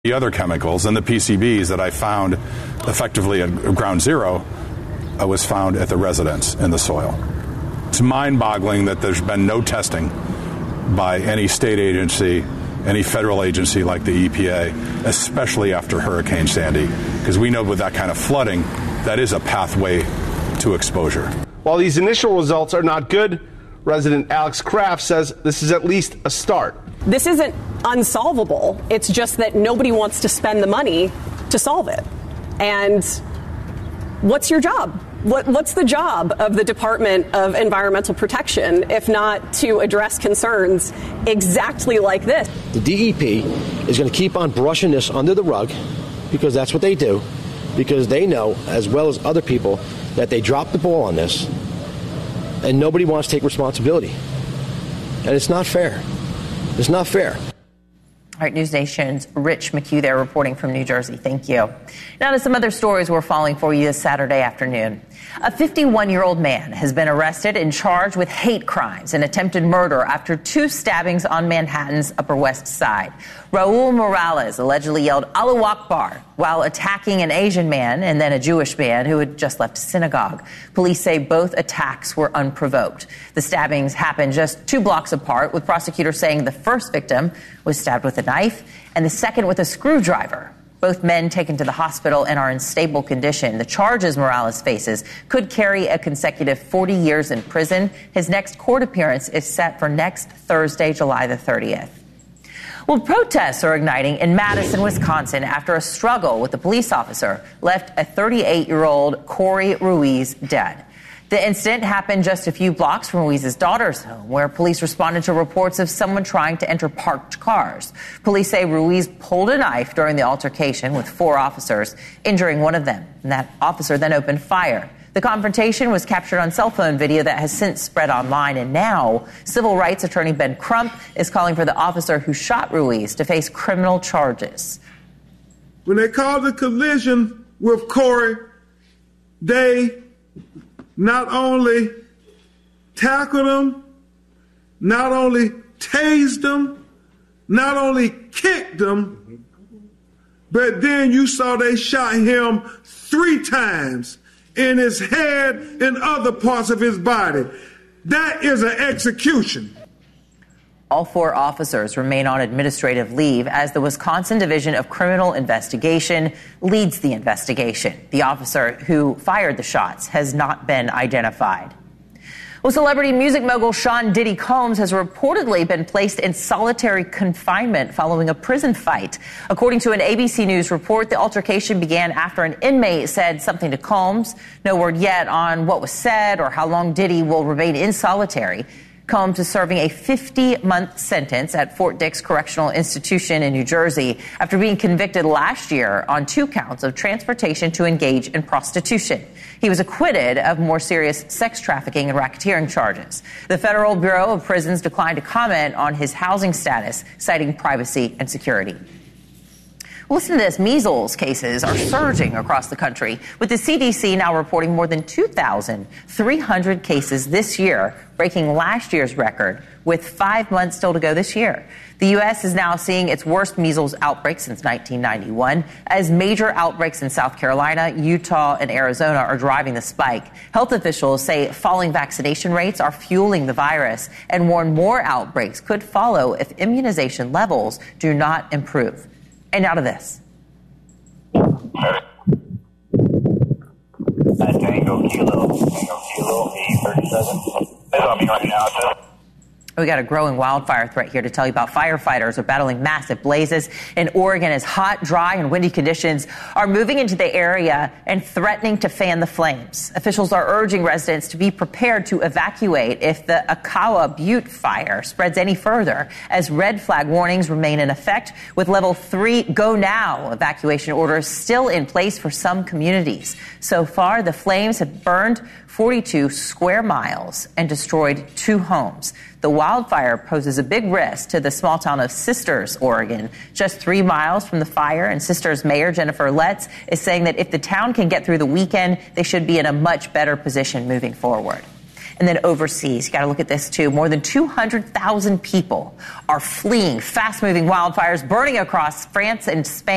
The other chemicals and the PCBs that I found effectively at ground zero was found at the residence in the soil. It's mind-boggling that there's been no testing by any state agency, any federal agency like the EPA, especially after Hurricane Sandy, because we know with that kind of flooding, that is a pathway to exposure. While these initial results are not good, resident Alex Kraft says this is at least a start. This isn't unsolvable. It's just that nobody wants to spend the money to solve it. And what's your job? What's the job of the Department of Environmental Protection if not to address concerns exactly like this? The DEP is going to keep on brushing this under the rug because that's what they do, because they know, as well as other people, that they dropped the ball on this and nobody wants to take responsibility. And it's not fair. It's not fair. All right, News Nation's Rich McHugh there reporting from New Jersey. Thank you. Now to some other stories we're following for you this Saturday afternoon. A 51-year-old man has been arrested and charged with hate crimes and attempted murder after 2 stabbings on Manhattan's Upper West Side. Raul Morales allegedly yelled Allahu Akbar while attacking an Asian man and then a Jewish man who had just left a synagogue. Police say both attacks were unprovoked. The stabbings happened just 2 blocks apart, with prosecutors saying the first victim was stabbed with a knife and the second with a screwdriver. Both men taken to the hospital and are in stable condition. The charges Morales faces could carry a consecutive 40 years in prison. His next court appearance is set for next Thursday, July the 30th. Well, protests are igniting in Madison, Wisconsin, after a struggle with a police officer left a 38-year-old Corey Ruiz dead. The incident happened just a few blocks from Ruiz's daughter's home, where police responded to reports of someone trying to enter parked cars. Police say Ruiz pulled a knife during the altercation with 4 officers, injuring one of them, and that officer then opened fire. The confrontation was captured on cell phone video that has since spread online, and now civil rights attorney Ben Crump is calling for the officer who shot Ruiz to face criminal charges. When they called the collision with Corey, they not only tackled him, not only tased him, not only kicked him, but then you saw they shot him 3 times in his head and other parts of his body. That is an execution. All 4 officers remain on administrative leave as the Wisconsin Division of Criminal Investigation leads the investigation. The officer who fired the shots has not been identified. Well, celebrity music mogul Sean Diddy Combs has reportedly been placed in solitary confinement following a prison fight. According to an ABC News report, the altercation began after an inmate said something to Combs. No word yet on what was said or how long Diddy will remain in solitary. Combs is serving a 50-month sentence at Fort Dix Correctional Institution in New Jersey after being convicted last year on 2 counts of transportation to engage in prostitution. He was acquitted of more serious sex trafficking and racketeering charges. The Federal Bureau of Prisons declined to comment on his housing status, citing privacy and security. Listen to this. Measles cases are surging across the country, with the CDC now reporting more than 2,300 cases this year, breaking last year's record with 5 months still to go this year. The U.S. is now seeing its worst measles outbreak since 1991, as major outbreaks in South Carolina, Utah, and Arizona are driving the spike. Health officials say falling vaccination rates are fueling the virus and warn more outbreaks could follow if immunization levels do not improve. And now to this. Tango Kilo, E37. It's on me right now, too. We got a growing wildfire threat here to tell you about. Firefighters are battling massive blazes in Oregon as hot, dry, and windy conditions are moving into the area and threatening to fan the flames. Officials are urging residents to be prepared to evacuate if the Akawa Butte fire spreads any further, as red flag warnings remain in effect, with level 3 go now evacuation orders still in place for some communities. So far, the flames have burned 42 square miles and destroyed 2 homes. The wildfire poses a big risk to the small town of Sisters, Oregon, just 3 miles from the fire. And Sisters Mayor Jennifer Letts is saying that if the town can get through the weekend, they should be in a much better position moving forward. And then overseas, you got to look at this too. More than 200,000 people are fleeing fast-moving wildfires burning across France and Spain.